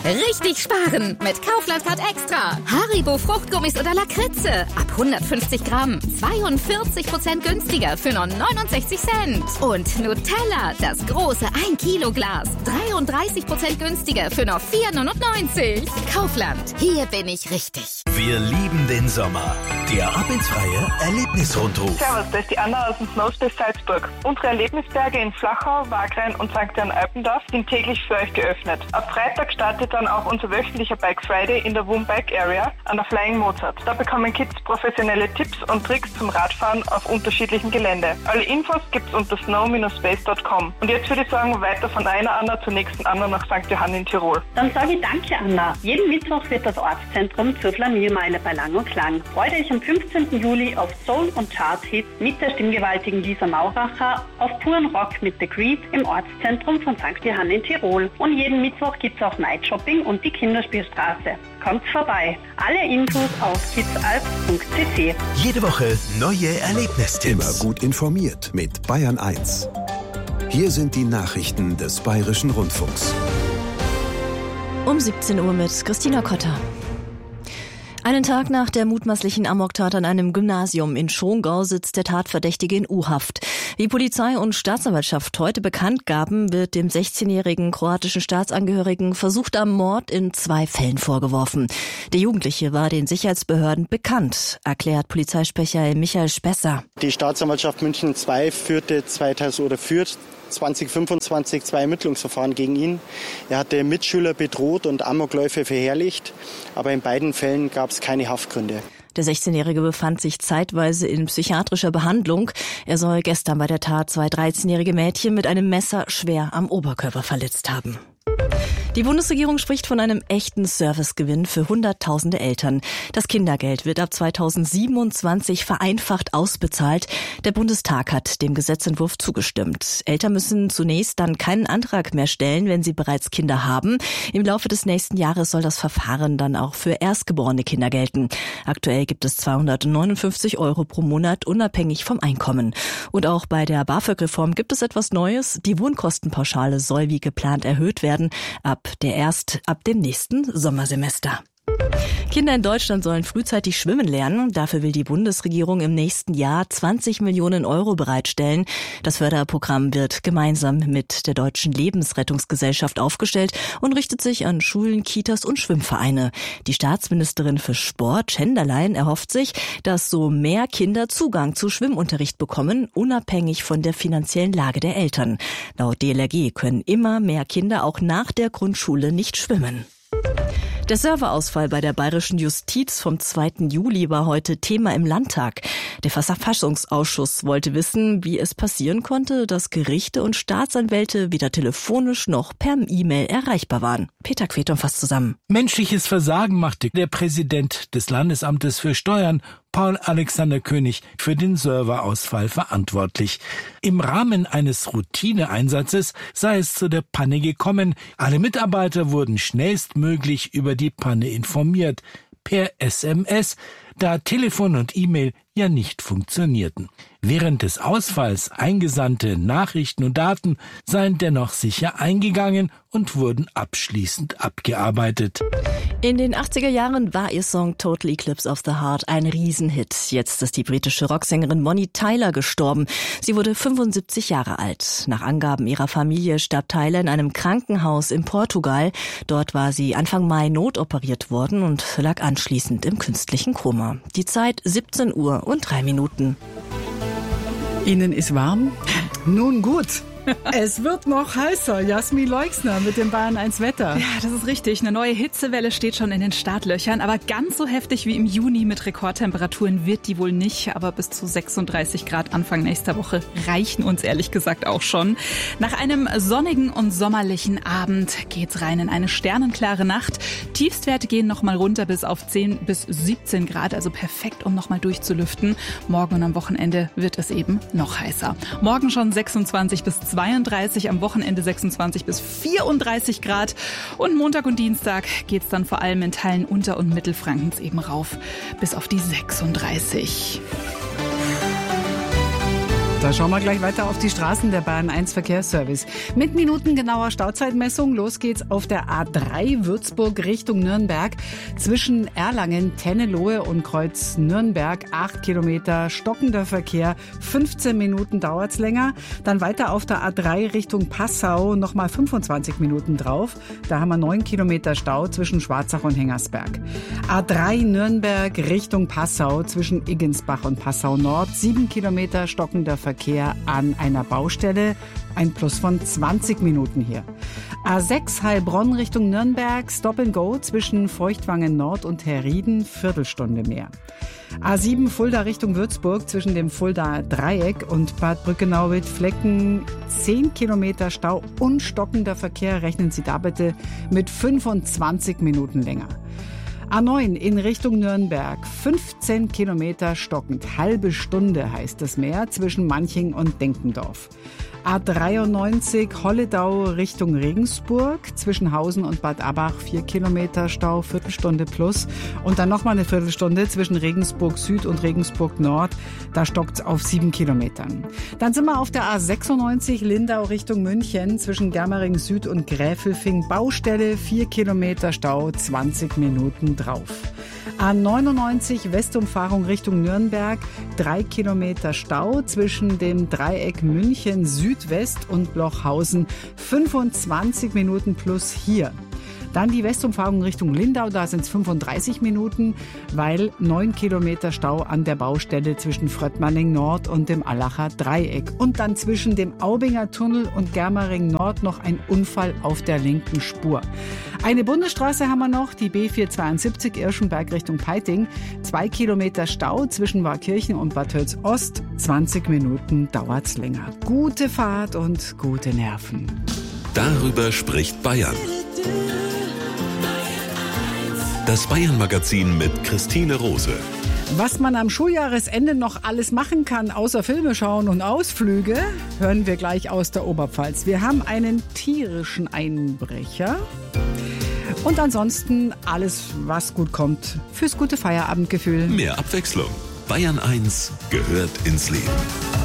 Richtig sparen mit Kaufland Card Extra. Haribo Fruchtgummis oder Lakritze. Ab 150 Gramm. 42% günstiger für nur 69 Cent. Und Nutella, das große 1 Kilo Glas. 33% günstiger für nur 4,99. Kaufland, hier bin ich richtig. Wir lieben den Sommer. Der Ab ins Freie Erlebnisrundruf. Servus, das ist die Anna aus dem Snowspace Salzburg. Unsere Erlebnisberge in Flachau, Wagrain und St. Jan-Alpendorf sind täglich für euch geöffnet. Ab Freitag startet dann auch unser wöchentlicher Bike Friday in der Woom Bike Area an der Flying Mozart. Da bekommen Kids professionelle Tipps und Tricks zum Radfahren auf unterschiedlichem Gelände. Alle Infos gibt's unter snow-space.com. Und jetzt würde ich sagen, weiter von einer Anna zur nächsten Anna nach St. Johann in Tirol. Dann sage ich danke, Anna. Jeden Mittwoch wird das Ortszentrum zur Flaniermeile bei Lang und Klang. Freut euch am 15. Juli auf Soul- und Chart-Hits mit der stimmgewaltigen Lisa Mauracher, auf puren Rock mit The Creed im Ortszentrum von St. Johann in Tirol. Und jeden Mittwoch gibt's auch Night Shopping und die Kinderspielstraße. Kommt vorbei. Alle Infos auf kidsalp.cc. Jede Woche neue Erlebnistipps. Immer gut informiert mit Bayern 1. Hier sind die Nachrichten des Bayerischen Rundfunks. Um 17 Uhr mit Christina Kotter. Einen Tag nach der mutmaßlichen Amoktat an einem Gymnasium in Schongau sitzt der Tatverdächtige in U-Haft. Wie Polizei und Staatsanwaltschaft heute bekannt gaben, wird dem 16-jährigen kroatischen Staatsangehörigen versuchter Mord in 2 Fällen vorgeworfen. Der Jugendliche war den Sicherheitsbehörden bekannt, erklärt Polizeisprecher Michael Spesser. Die Staatsanwaltschaft München II führt 2025 2 Ermittlungsverfahren gegen ihn. Er hatte Mitschüler bedroht und Amokläufe verherrlicht, aber in beiden Fällen gab es keine Haftgründe. Der 16-Jährige befand sich zeitweise in psychiatrischer Behandlung. Er soll gestern bei der Tat 2 13-jährige Mädchen mit einem Messer schwer am Oberkörper verletzt haben. Die Bundesregierung spricht von einem echten Servicegewinn für hunderttausende Eltern. Das Kindergeld wird ab 2027 vereinfacht ausbezahlt. Der Bundestag hat dem Gesetzentwurf zugestimmt. Eltern müssen zunächst dann keinen Antrag mehr stellen, wenn sie bereits Kinder haben. Im Laufe des nächsten Jahres soll das Verfahren dann auch für erstgeborene Kinder gelten. Aktuell gibt es 259 € pro Monat, unabhängig vom Einkommen. Und auch bei der BAföG-Reform gibt es etwas Neues. Die Wohnkostenpauschale soll wie geplant erhöht werden, ab dem nächsten Sommersemester. Kinder in Deutschland sollen frühzeitig schwimmen lernen. Dafür will die Bundesregierung im nächsten Jahr 20 Millionen € bereitstellen. Das Förderprogramm wird gemeinsam mit der Deutschen Lebensrettungsgesellschaft aufgestellt und richtet sich an Schulen, Kitas und Schwimmvereine. Die Staatsministerin für Sport, Schenderlein, erhofft sich, dass so mehr Kinder Zugang zu Schwimmunterricht bekommen, unabhängig von der finanziellen Lage der Eltern. Laut DLRG können immer mehr Kinder auch nach der Grundschule nicht schwimmen. Der Serverausfall bei der bayerischen Justiz vom 2. Juli war heute Thema im Landtag. Der Verfassungsausschuss wollte wissen, wie es passieren konnte, dass Gerichte und Staatsanwälte weder telefonisch noch per E-Mail erreichbar waren. Peter Queton fasst zusammen. Menschliches Versagen machte der Präsident des Landesamtes für Steuern, Paul Alexander König, für den Serverausfall verantwortlich. Im Rahmen eines Routineeinsatzes sei es zu der Panne gekommen. Alle Mitarbeiter wurden schnellstmöglich über die Panne informiert, per SMS, da Telefon und E-Mail ja nicht funktionierten. Während des Ausfalls eingesandte Nachrichten und Daten seien dennoch sicher eingegangen und wurden abschließend abgearbeitet. In den 80er Jahren war ihr Song Total Eclipse of the Heart ein Riesenhit. Jetzt ist die britische Rocksängerin Bonnie Tyler gestorben. Sie wurde 75 Jahre alt. Nach Angaben ihrer Familie starb Tyler in einem Krankenhaus in Portugal. Dort war sie Anfang Mai notoperiert worden und lag anschließend im künstlichen Koma. Die Zeit 17 Uhr und 3 Minuten. Ihnen ist warm? Nun gut. Es wird noch heißer. Jasmin Leixner mit dem Bayern 1 Wetter. Ja, das ist richtig. Eine neue Hitzewelle steht schon in den Startlöchern. Aber ganz so heftig wie im Juni mit Rekordtemperaturen wird die wohl nicht. Aber bis zu 36 Grad Anfang nächster Woche reichen uns ehrlich gesagt auch schon. Nach einem sonnigen und sommerlichen Abend geht's rein in eine sternenklare Nacht. Tiefstwerte gehen nochmal runter bis auf 10 bis 17 Grad. Also perfekt, um nochmal durchzulüften. Morgen und am Wochenende wird es eben noch heißer. Morgen schon 26 bis 32, am Wochenende 26 bis 34 Grad. Und Montag und Dienstag geht's dann vor allem in Teilen Unter- und Mittelfrankens eben rauf bis auf die 36. Da schauen wir gleich weiter auf die Straßen der Bayern 1 Verkehrsservice. Mit minutengenauer Stauzeitmessung. Los geht's auf der A3 Würzburg Richtung Nürnberg. Zwischen Erlangen, Tennelohe und Kreuz Nürnberg 8 Kilometer stockender Verkehr. 15 Minuten dauert's länger. Dann weiter auf der A3 Richtung Passau nochmal 25 Minuten drauf. Da haben wir 9 Kilometer Stau zwischen Schwarzach und Hengersberg. A3 Nürnberg Richtung Passau zwischen Iggensbach und Passau Nord. 7 Kilometer stockender Verkehr an einer Baustelle. Ein Plus von 20 Minuten hier. A6 Heilbronn Richtung Nürnberg. Stop and Go zwischen Feuchtwangen Nord und Herrieden. Viertelstunde mehr. A7 Fulda Richtung Würzburg zwischen dem Fuldaer Dreieck und Bad Brückenau-Wittflecken 10 Kilometer Stau und stockender Verkehr. Rechnen Sie da bitte mit 25 Minuten länger. A9 in Richtung Nürnberg, 15 Kilometer stockend, halbe Stunde heißt es mehr, zwischen Manching und Denkendorf. A93 Holledau Richtung Regensburg, zwischen Hausen und Bad Abbach 4 Kilometer Stau, Viertelstunde plus. Und dann nochmal eine Viertelstunde zwischen Regensburg Süd und Regensburg Nord, da stockt's auf 7 Kilometern. Dann sind wir auf der A96 Lindau Richtung München, zwischen Germering Süd und Gräfelfing, Baustelle, 4 Kilometer Stau, 20 Minuten drauf. A99 Westumfahrung Richtung Nürnberg, 3 Kilometer Stau zwischen dem Dreieck München Südwest und Blochhausen, 25 Minuten plus hier. Dann die Westumfahrung Richtung Lindau, da sind es 35 Minuten, weil 9 Kilometer Stau an der Baustelle zwischen Fröttmanning Nord und dem Allacher Dreieck. Und dann zwischen dem Aubinger Tunnel und Germering Nord noch ein Unfall auf der linken Spur. Eine Bundesstraße haben wir noch, die B472 Irschenberg Richtung Peiting. 2 Kilometer Stau zwischen Warkirchen und Bad Tölz Ost. 20 Minuten dauert's länger. Gute Fahrt und gute Nerven. Darüber spricht Bayern. Das Bayern-Magazin mit Christine Rose. Was man am Schuljahresende noch alles machen kann, außer Filme schauen und Ausflüge, hören wir gleich aus der Oberpfalz. Wir haben einen tierischen Einbrecher und ansonsten alles, was gut kommt, fürs gute Feierabendgefühl. Mehr Abwechslung. Bayern 1 gehört ins Leben.